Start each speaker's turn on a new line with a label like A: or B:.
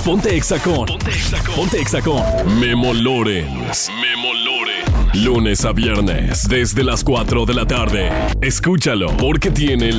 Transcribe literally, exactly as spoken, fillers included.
A: Ponte Exa con, Ponte Exa con, Ponte Exa con Memo Lorens. Memo Lorens. Lunes a viernes, desde las cuatro de la tarde. Escúchalo, porque tiene